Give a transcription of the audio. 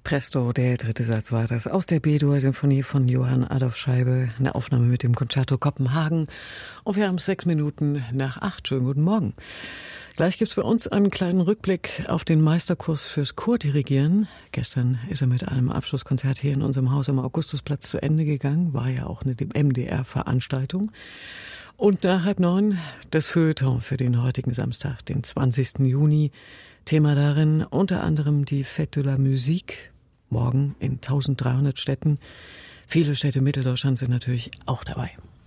Presto, der dritte Satz war das aus der B-Dur-Sinfonie von Johann Adolf Scheibe, eine Aufnahme mit dem Concerto Kopenhagen. Und wir haben 6 Minuten nach 8. Schönen guten Morgen. Gleich gibt's bei uns einen kleinen Rückblick auf den Meisterkurs fürs Chordirigieren. Gestern ist er mit einem Abschlusskonzert hier in unserem Haus am Augustusplatz zu Ende gegangen. War ja auch eine MDR-Veranstaltung. Und nach 8:30 das Feuilleton für den heutigen Samstag, den 20. Juni. Thema darin unter anderem die Fête de la Musique. Morgen in 1300 Städten. Viele Städte Mitteldeutschlands sind natürlich auch dabei.